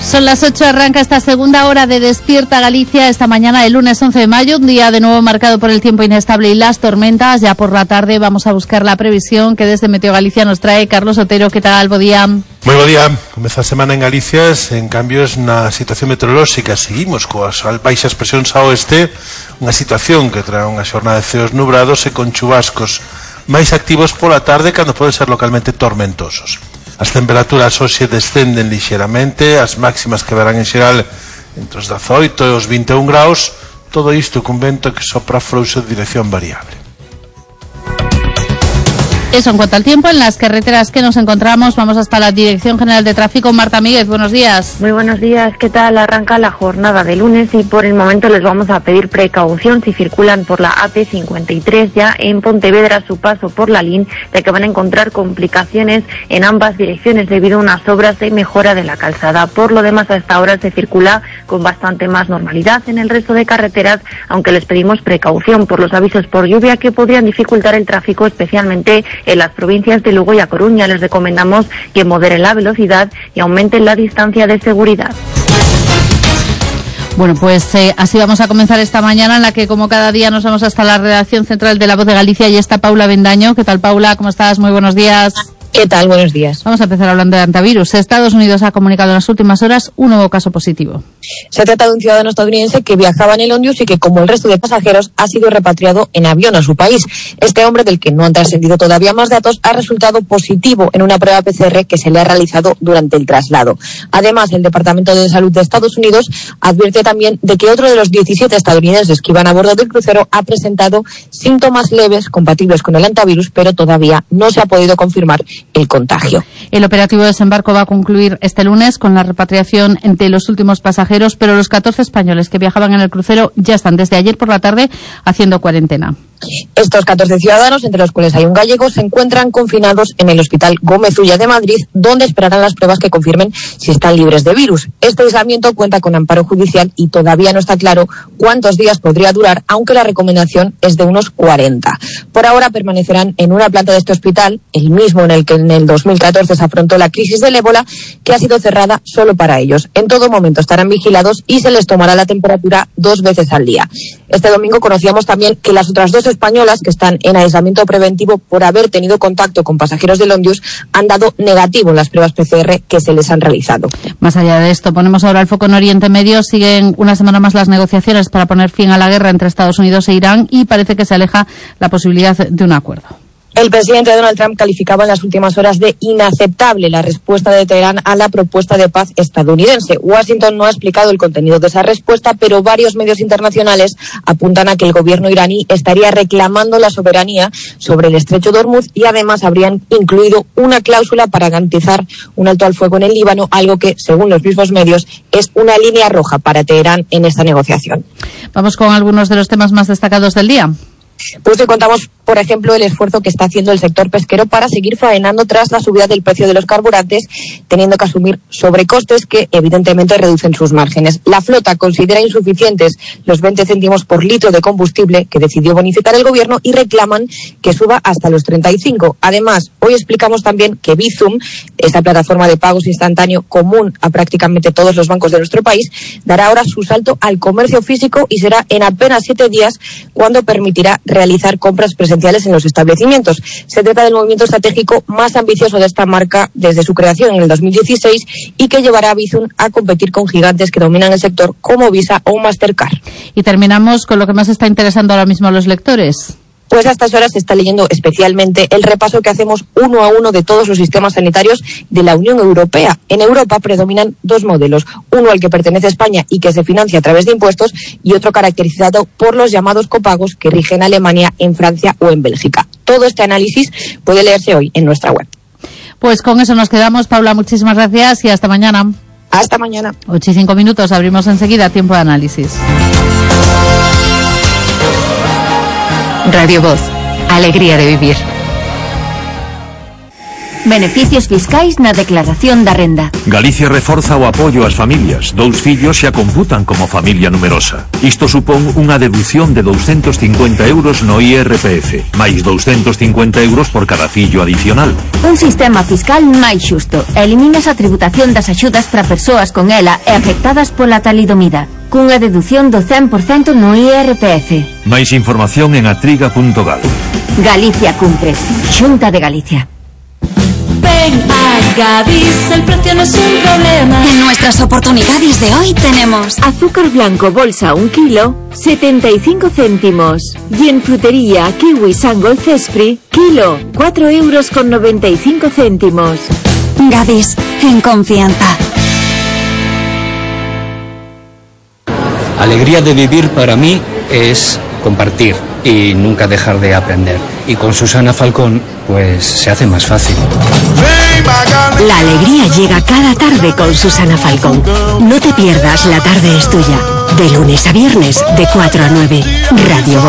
Son las 8, arranca esta segunda hora de Despierta Galicia esta mañana, el lunes 11 de mayo, un día de nuevo marcado por el tiempo inestable y las tormentas. Ya por la tarde vamos a buscar la previsión que desde Meteo Galicia nos trae Carlos Otero. ¿Qué tal? Bo día. Moi bo día. Comeza a semana en Galicia en cambios na situación meteorolóxica. Seguimos coas baixas presións a oeste, unha situación que trae unha xornada de ceos nubrados e con chubascos máis activos pola tarde cando poden ser localmente tormentosos. As temperaturas hoxe descenden lixeramente, as máximas que verán en xeral entre os 18 e os 21 graus, todo isto cun vento que sopra frouxo de dirección variable. Eso en cuanto al tiempo. En las carreteras que nos encontramos, vamos hasta la Dirección General de Tráfico. Marta Míguez, buenos días. Muy buenos días, ¿qué tal? Arranca la jornada de lunes y por el momento les vamos a pedir precaución si circulan por la AP53 ya en Pontevedra a su paso por la LIN, ya que van a encontrar complicaciones en ambas direcciones debido a unas obras de mejora de la calzada. Por lo demás, a esta hora se circula con bastante más normalidad en el resto de carreteras, aunque les pedimos precaución por los avisos por lluvia que podrían dificultar el tráfico, especialmente en las provincias de Lugo y A Coruña. Les recomendamos que moderen la velocidad y aumenten la distancia de seguridad. Bueno, pues así vamos a comenzar esta mañana, en la que como cada día nos vamos hasta la redacción central de La Voz de Galicia y está Paula Bendaño. ¿Qué tal, Paula? ¿Cómo estás? Muy buenos días. ¿Qué tal? Buenos días. Vamos a empezar hablando de antivirus. Estados Unidos ha comunicado en las últimas horas un nuevo caso positivo. Se trata de un ciudadano estadounidense que viajaba en el Ondius y que, como el resto de pasajeros, ha sido repatriado en avión a su país. Este hombre, del que no han trascendido todavía más datos, ha resultado positivo en una prueba PCR que se le ha realizado durante el traslado. Además, el Departamento de Salud de Estados Unidos advierte también de que otro de los 17 estadounidenses que iban a bordo del crucero ha presentado síntomas leves compatibles con el antivirus, pero todavía no se ha podido confirmar el contagio. El operativo de desembarco va a concluir este lunes con la repatriación de los últimos pasajeros, pero los 14 españoles que viajaban en el crucero ya están desde ayer por la tarde haciendo cuarentena. Estos 14 ciudadanos, entre los cuales hay un gallego, se encuentran confinados en el Hospital Gómez Ulla de Madrid, donde esperarán las pruebas que confirmen si están libres de virus. Este aislamiento cuenta con amparo judicial y todavía no está claro cuántos días podría durar, aunque la recomendación es de unos 40. Por ahora permanecerán en una planta de este hospital, el mismo en el que en el 2014 se afrontó la crisis del ébola, que ha sido cerrada solo para ellos. En todo momento estarán vigilados y se les tomará la temperatura 2 veces al día. Este domingo conocíamos también que las otras 2 españolas que están en aislamiento preventivo por haber tenido contacto con pasajeros del Ondius han dado negativo en las pruebas PCR que se les han realizado. Más allá de esto, ponemos ahora el foco en Oriente Medio. Siguen una semana más las negociaciones para poner fin a la guerra entre Estados Unidos e Irán y parece que se aleja la posibilidad de un acuerdo. El presidente Donald Trump calificaba en las últimas horas de inaceptable la respuesta de Teherán a la propuesta de paz estadounidense. Washington no ha explicado el contenido de esa respuesta, pero varios medios internacionales apuntan a que el gobierno iraní estaría reclamando la soberanía sobre el estrecho de Hormuz y además habrían incluido una cláusula para garantizar un alto al fuego en el Líbano, algo que, según los mismos medios, es una línea roja para Teherán en esta negociación. Vamos con algunos de los temas más destacados del día. Pues hoy contamos, por ejemplo, el esfuerzo que está haciendo el sector pesquero para seguir faenando tras la subida del precio de los carburantes, teniendo que asumir sobrecostes que evidentemente reducen sus márgenes. La flota considera insuficientes los 20 céntimos por litro de combustible que decidió bonificar el gobierno y reclaman que suba hasta los 35. Además, hoy explicamos también que Bizum, esa plataforma de pagos instantáneo común a prácticamente todos los bancos de nuestro país, dará ahora su salto al comercio físico y será en apenas 7 días cuando permitirá realizar compras presenciales en los establecimientos. Se trata del movimiento estratégico más ambicioso de esta marca desde su creación en el 2016 y que llevará a Bizum a competir con gigantes que dominan el sector como Visa o Mastercard. Y terminamos con lo que más está interesando ahora mismo a los lectores. Pues a estas horas se está leyendo especialmente el repaso que hacemos uno a uno de todos los sistemas sanitarios de la Unión Europea. En Europa predominan 2 modelos, uno al que pertenece España y que se financia a través de impuestos y otro caracterizado por los llamados copagos que rigen Alemania, en Francia o en Bélgica. Todo este análisis puede leerse hoy en nuestra web. Pues con eso nos quedamos, Paula, muchísimas gracias y hasta mañana. Hasta mañana. 8:05, abrimos enseguida tiempo de análisis. Radio Voz, alegría de vivir. Beneficios fiscais na declaración da renda. Galicia reforza o apoio ás familias. 2 fillos xa computan como familia numerosa. Isto supón unha deducción de 250 euros no IRPF, máis 250 euros por cada fillo adicional. Un sistema fiscal máis xusto. Eliminas a tributación das axudas para persoas con ela e afectadas pola talidomida, cunha deducción do 100% no IRPF. Máis información en atriga.gal. Galicia cumpre. Xunta de Galicia. Ven a Gadis, el precio no es un problema. En nuestras oportunidades de hoy tenemos azúcar blanco bolsa 1 kilo, 75 céntimos. Y en frutería kiwi Sangol Cespri, kilo, 4,95 euros. Gadis, en confianza. Alegría de vivir para mí es compartir y nunca dejar de aprender. Y con Susana Falcón, pues se hace más fácil. La alegría llega cada tarde con Susana Falcón. No te pierdas La Tarde es Tuya. De lunes a viernes, de 4 a 9. Radio